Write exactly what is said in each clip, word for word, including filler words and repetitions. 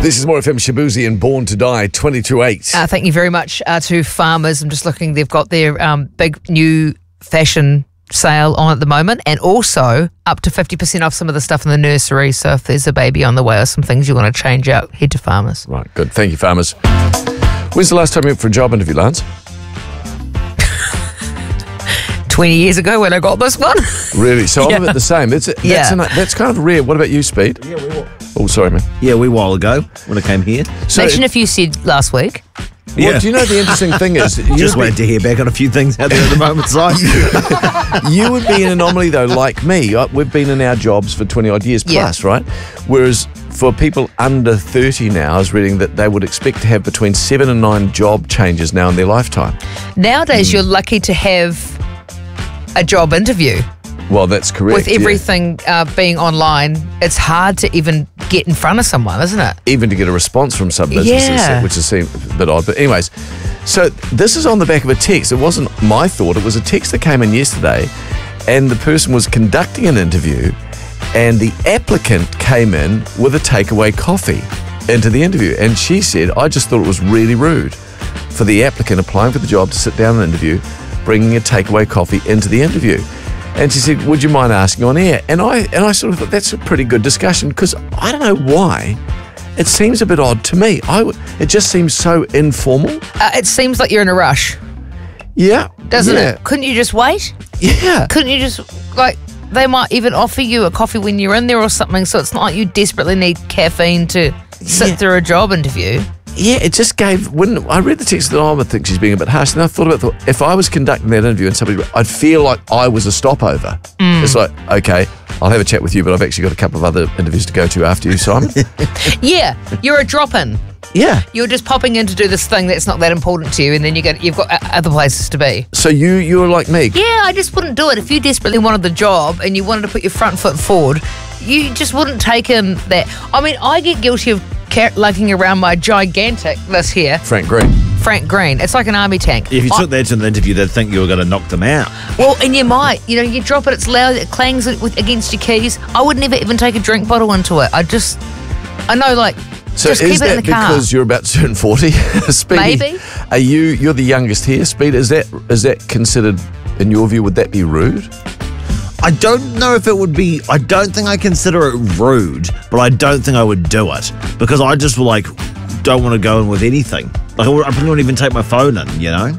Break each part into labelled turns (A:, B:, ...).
A: This is More F M, Shabuzi and Born to Die, twenty-two eight.
B: Uh, thank you very much uh, to Farmers. I'm just looking, they've got their um, big new fashion sale on at the moment, and also up to fifty percent off some of the stuff in the nursery. So if there's a baby on the way or some things you want to change out, head to Farmers.
A: Right, good. Thank you, Farmers. When's the last time you went for a job interview, Lance?
B: twenty years ago when I got this one.
A: Really? So
B: Yeah.
A: I'm about the same. That's, that's,
B: Yeah.
A: an, that's kind of rare. What about you, Speed?
C: Yeah, we were.
A: Oh, sorry, man.
C: Yeah, a wee while ago when I came here.
A: So,
B: Imagine if you said last week.
A: well,
C: Yeah.
A: do you know the interesting thing is,
C: Just
A: you'd
C: waiting to hear back on a few things out there at the moment, Si.
A: be, you would be an anomaly, though, like me. Uh, We've been in our jobs for twenty-odd years
B: Yeah.
A: plus, right? Whereas for people under thirty now, I was reading that they would expect to have between seven and nine job changes now in their lifetime.
B: Nowadays, you're lucky to have a job interview.
A: Well, that's correct.
B: With
A: yeah.
B: everything uh, being online, it's hard to even get in front of someone, isn't it?
A: Even to get a response from some businesses,
B: Yeah.
A: which is seem a bit odd. But anyways, so this is on the back of a text. It wasn't my thought. It was a text that came in yesterday, and the person was conducting an interview, and the applicant came in with a takeaway coffee into the interview. And she said, I just thought it was really rude for the applicant applying for the job to sit down and interview, bringing a takeaway coffee into the interview. And she said, would you mind asking on air? And I and I sort of thought that's a pretty good discussion, because I don't know why. It seems a bit odd to me. I w- it just seems so informal.
B: Uh, it seems like you're in a rush,
A: Yeah.
B: doesn't
A: yeah,
B: it? Couldn't you just wait?
A: Yeah.
B: Couldn't you just, like, they might even offer you a coffee when you're in there or something, so it's not like you desperately need caffeine to sit
A: Yeah.
B: through a job interview.
A: Yeah, it just gave, when I read the text, I thought, oh, I think she's being a bit harsh. And I thought about, thought, if I was conducting that interview and somebody, I'd feel like I was a stopover.
B: Mm.
A: It's like, okay, I'll have a chat with you, but I've actually got a couple of other interviews to go to after you, Simon.
B: Yeah, you're a drop-in.
A: Yeah.
B: You're just popping in to do this thing that's not that important to you, and then you get, you've got uh, other places to be.
A: So you, you're like me.
B: Yeah, I just wouldn't do it. If you desperately wanted the job and you wanted to put your front foot forward, you just wouldn't take in that. I mean, I get guilty of car- lugging around my gigantic, this here,
A: Frank Green.
B: Frank Green. It's like an army tank.
C: If you
B: I-
C: took that to the interview, they'd think you were going to knock them out.
B: Well, and you might. You know, you drop it, it's loud, it clangs it with, against your keys. I would never even take a drink bottle into it. I just, I know, like,
A: So
B: just
A: is
B: keep it in
A: that
B: the car.
A: because you're about to turn forty? Speedy,
B: Maybe.
A: Are you, you're the youngest here, Speed. Is that is that considered, in your view, would that be rude?
C: I don't know if it would be, I don't think I consider it rude, but I don't think I would do it because I just like don't want to go in with anything. Like I would- I probably wouldn't even take my phone in, you know?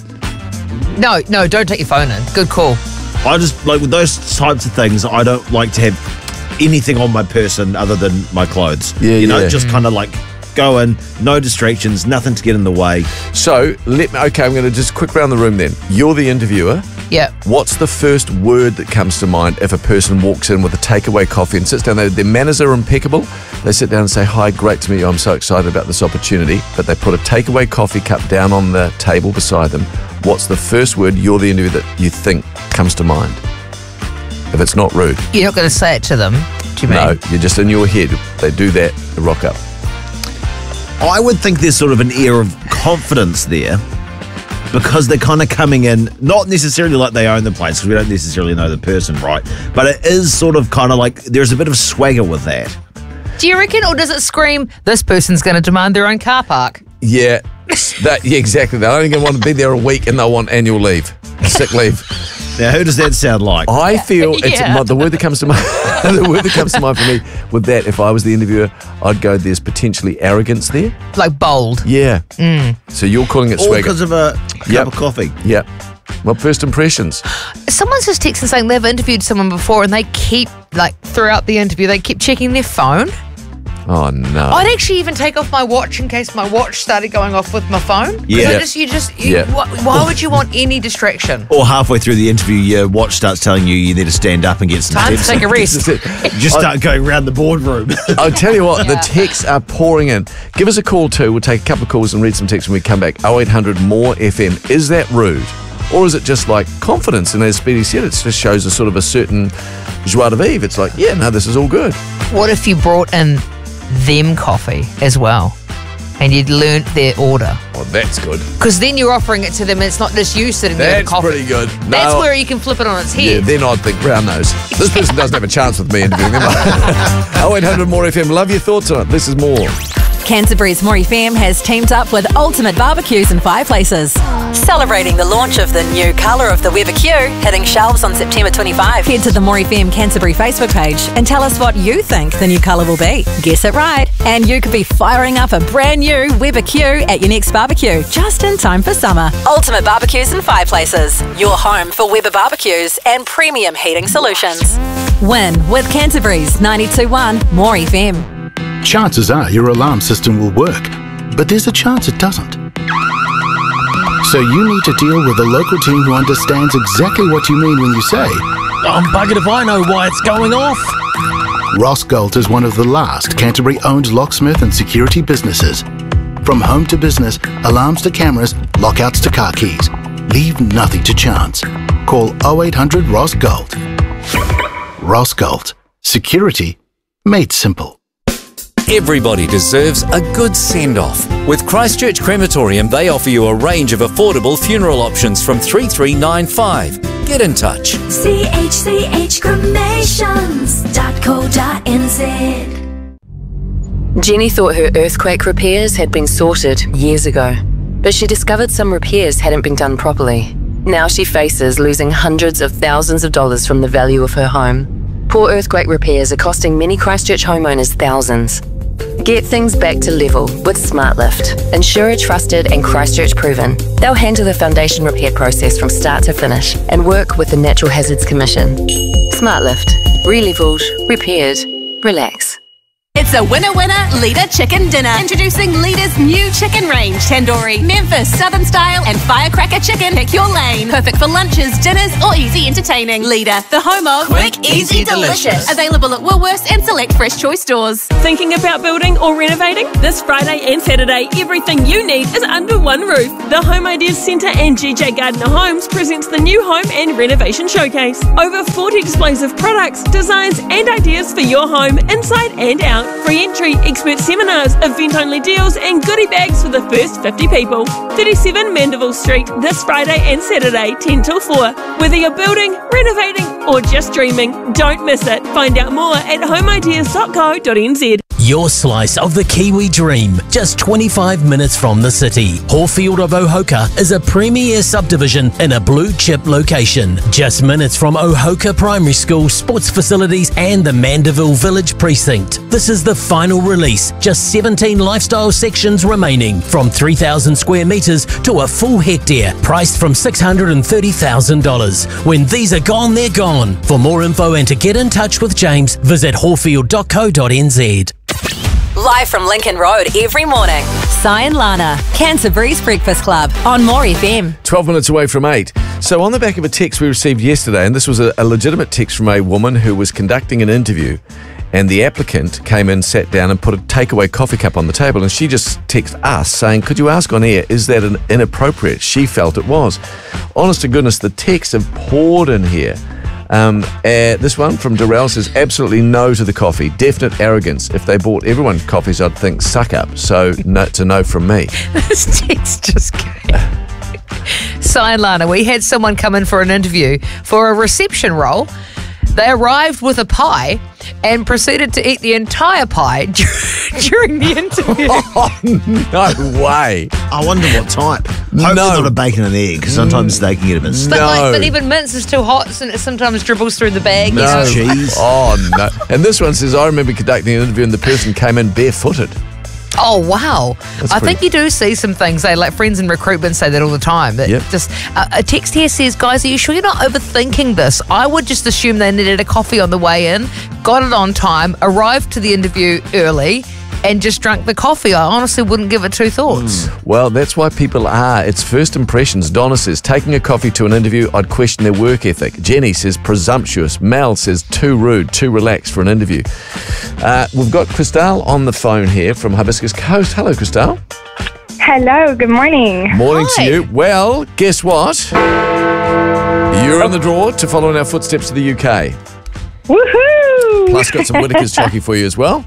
B: No, no, don't take your phone in. Good call.
C: I just, like with those types of things, I don't like to have anything on my person other than my clothes.
A: Yeah,
C: You know,
A: yeah.
C: just kind of like go in, no distractions, nothing to get in the way.
A: So let me. Okay, I'm going to just quick round the room. Then you're the interviewer.
B: Yeah.
A: What's the first word that comes to mind if a person walks in with a takeaway coffee and sits down? They, their manners are impeccable. They sit down and say, hi, great to meet you. I'm so excited about this opportunity. But they put a takeaway coffee cup down on the table beside them. What's the first word, you're the interviewer, that you think comes to mind? If it's not rude.
B: You're not going to say it to them, do you mean?
A: No, you're just in your head. They do that, they rock up.
C: I would think there's sort of an air of confidence there because they're kind of coming in, not necessarily like they own the place because we don't necessarily know the person, right? But it is sort of kind of like there's a bit of swagger with that.
B: Do you reckon, or does it scream, this person's going to demand their own car park?
A: Yeah, that, yeah, exactly. They're only going to want to be there a week and they'll want annual leave, sick leave.
C: Now, who does that sound like?
A: I feel it's
B: Yeah.
A: my, the word that comes to mind. The word that comes to mind for me with that, if I was the interviewer, I'd go, there's potentially arrogance there.
B: Like bold.
A: Yeah. So you're calling it
C: All
A: swagger.
C: because of a cup
A: Yep.
C: of coffee.
A: Yeah. Well, first impressions.
B: Someone's just texting saying they've interviewed someone before and they keep, like, throughout the interview, they keep checking their phone.
A: Oh no.
B: I'd actually even take off my watch in case my watch started going off with my phone. 'Cause
C: Yeah.
B: I just, you just, you,
A: Yeah.
B: why, why would you want any distraction?
C: Or halfway through the interview, your watch starts telling you you need to stand up and get some
B: Time to
C: steps.
B: take a rest.
C: Just start going around the boardroom.
A: I'll tell you what,
B: Yeah.
A: the texts are pouring in. Give us a call too. We'll take a couple of calls and read some texts when we come back. oh eight hundred more F M. Is that rude? Or is it just like confidence? And as Speedy said, it just shows a sort of a certain joie de vivre. It's like, yeah, no, this is all good.
B: What if you brought in them coffee as well and you'd learnt their order?
A: Oh, that's good.
B: Because then you're offering it to them and it's not just you sitting there with
A: That's
B: coffee.
A: pretty good.
B: That's
A: No.
B: where you can flip it on its
A: Yeah,
B: head.
A: then I'd think brown nose. This person doesn't have a chance with me interviewing them. oh eight hundred more F M. Love your thoughts on it. This is more.
D: Canterbury's More F M has teamed up with Ultimate Barbecues and Fireplaces, celebrating the launch of the new colour of the Weber Q, hitting shelves on September twenty-fifth. Head to the More F M Canterbury Facebook page and tell us what you think the new colour will be. Guess it right, and you could be firing up a brand new Weber Q at your next barbecue, just in time for summer. Ultimate Barbecues and Fireplaces, your home for Weber barbecues and premium heating solutions. Win with Canterbury's ninety-two point one More F M.
E: Chances are your alarm system will work, but there's a chance it doesn't. So you need to deal with a local team who understands exactly what you mean when you say,
F: I'm buggered if I know why it's going off.
E: Ross Galt is one of the last Canterbury-owned locksmith and security businesses. From home to business, alarms to cameras, lockouts to car keys. Leave nothing to chance. Call oh eight hundred R O S S Galt. Ross Galt. Security made simple.
G: Everybody deserves a good send-off. With Christchurch Crematorium, they offer you a range of affordable funeral options from three three nine five. Get in touch.
H: c h c h cremations dot co dot n z.
I: Jenny thought her earthquake repairs had been sorted years ago, but she discovered some repairs hadn't been done properly. Now she faces losing hundreds of thousands of dollars from the value of her home. Poor earthquake repairs are costing many Christchurch homeowners thousands. Get things back to level with SmartLift. Insurer trusted and Christchurch proven. They'll handle the foundation repair process from start to finish and work with the Natural Hazards Commission. SmartLift. Re-levelled, repaired, relax.
J: It's a winner-winner Leader Chicken Dinner. Introducing Leader's new chicken range. Tandoori, Memphis, Southern Style and Firecracker Chicken. Pick your lane. Perfect for lunches, dinners or easy entertaining. Leader, the home of Quick, Easy, Delicious. Available at Woolworths and select Fresh Choice stores.
K: Thinking about building or renovating? This Friday and Saturday, everything you need is under one roof. The Home Ideas Centre and G J Gardner Homes presents the new home and renovation showcase. Over forty displays of products, designs and ideas for your home, inside and out. Free entry, expert seminars, event-only deals and goodie bags for the first fifty people. thirty-seven Mandeville Street, this Friday and Saturday, ten till four. Whether you're building, renovating or just dreaming, don't miss it. Find out more at home ideas dot co dot n z.
F: Your slice of the Kiwi dream, just twenty-five minutes from the city. Horfield of Ohoka is a premier subdivision in a blue chip location. Just minutes from Ohoka Primary School, sports facilities and the Mandeville Village Precinct. This is the final release, just seventeen lifestyle sections remaining, from three thousand square metres to a full hectare, priced from six hundred thirty thousand dollars. When these are gone, they're gone. For more info and to get in touch with James, visit horfield dot co dot n z.
D: Live from Lincoln Road every morning. Sai and Lana, Canterbury's Breakfast Club on More F M.
A: twelve minutes away from eight. So on the back of a text we received yesterday, and this was a, a legitimate text from a woman who was conducting an interview, and the applicant came in, sat down and put a takeaway coffee cup on the table, and she just texted us saying, could you ask on air, is that an inappropriate? She felt it was. Honest to goodness, the texts have poured in here. Um, uh, this one from Darrell says, absolutely no to the coffee. Definite arrogance. If they bought everyone coffees, I'd think suck up. So no, it's a no from me.
B: This text just came. Sai and Lana, we had someone come in for an interview for a reception role. They arrived with a pie and proceeded to eat the entire pie during the interview.
A: Oh, no way.
C: I wonder what type. Hopefully
A: No.
C: not a bacon and egg, because sometimes they can get a bit
B: But,
C: stuck.
A: No.
B: like, but even mince is too hot, and it sometimes dribbles through the bag. You
A: No.
B: know?
C: Cheese.
A: Oh, no. And this one says, I remember conducting an interview and the person came in barefooted.
B: Oh, wow.
A: That's
B: I
A: pretty-
B: think you do see some things. They like friends in recruitment say that all the time. That
A: Yep.
B: just uh, a text here says, guys, are you sure you're not overthinking this? I would just assume they needed a coffee on the way in, got it on time, arrived to the interview early, and just drank the coffee. I honestly wouldn't give it two thoughts.
A: Well, that's why people are. It's first impressions. Donna says, taking a coffee to an interview, I'd question their work ethic. Jenny says, presumptuous. Mel says, too rude, too relaxed for an interview. Uh, we've got Christelle on the phone here from Hibiscus Coast. Hello, Christelle.
L: Hello, good morning.
A: Morning
B: Hi.
A: to you. Well, guess what? You're in the draw to follow in our footsteps to the U K.
L: Woohoo!
A: Plus, got some Whittaker's Chocky for you as well.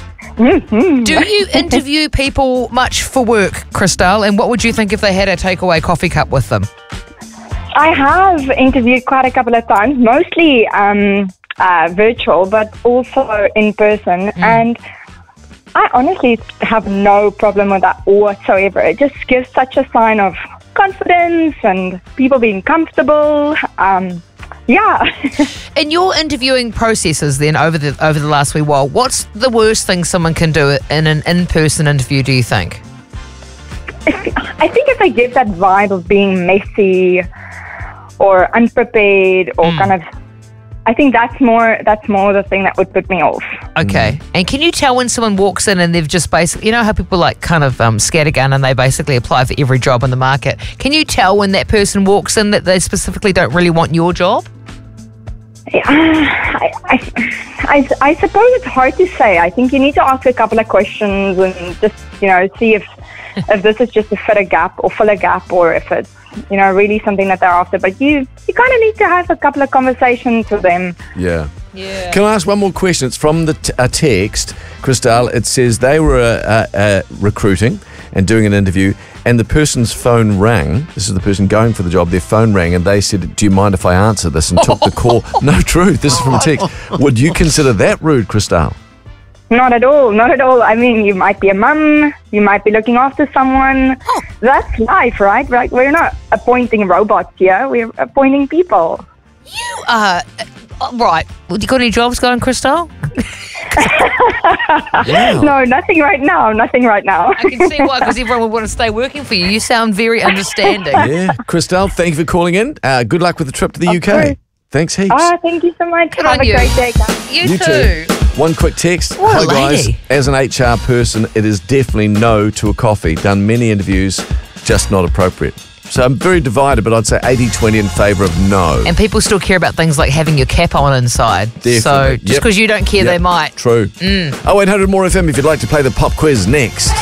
B: Do you interview people much for work, Christelle? And what would you think if they had a takeaway coffee cup with them?
L: I have interviewed quite a couple of times, mostly um, uh, virtual, but also in person. And I honestly have no problem with that whatsoever. It just gives such a sign of confidence and people being comfortable. Um, yeah.
B: In your interviewing processes then over the over the last wee while, what's the worst thing someone can do in an in-person interview, do you think?
L: I think if they give that vibe of being messy or unprepared or mm. kind of, I think that's more that's more the thing that would put me off.
B: Okay. Mm. And can you tell when someone walks in and they've just basically, you know how people like kind of um, scattergun and they basically apply for every job in the market. Can you tell when that person walks in that they specifically don't really want your job?
L: Yeah, I, I, I, I suppose it's hard to say. I think you need to ask a couple of questions and just, you know, see if if this is just to fit a gap or fill a gap or if it's, you know, really something that they're after. But you, you kind of need to have a couple of conversations with them.
A: Yeah.
B: Yeah.
A: Can I ask one more question? It's from the t- a text, Christelle. It says they were uh, uh, recruiting and doing an interview, and the person's phone rang. This is the person going for the job. Their phone rang, and they said, "Do you mind if I answer this?" And took the call. No, true. This is from a text. Would you consider that rude, Christelle?
L: Not at all. Not at all. I mean, you might be a mum. You might be looking after someone. Oh. That's life, right? Right. We're not appointing robots here. We're appointing people.
B: You are. Uh, right. Well, you got any jobs going, Christelle?
A: Yeah.
L: No, nothing right now. Nothing right now.
B: I can see why, because everyone would want to stay working for you. You sound very understanding.
A: Yeah. Christelle, thank you for calling in. Uh, good luck with the trip to the
L: Of
A: U K.
L: course.
A: Thanks heaps.
L: Ah, thank you so much.
B: Good
L: Have
B: on
L: a
B: you.
L: great day, guys.
B: You,
A: You
B: too.
A: too. One quick text.
B: What
A: Hi
B: a
A: guys,
B: lady.
A: as an H R person, it is definitely no to a coffee. Done many interviews, just not appropriate. So I'm very divided, but I'd say eighty twenty in favour of no.
B: And people still care about things like having your cap on inside.
A: Definitely.
B: So just
A: Yep.
B: because you don't care,
A: Yep.
B: they might.
A: True.
B: Mm.
A: oh eight hundred more F M if you'd like to play the pop quiz next.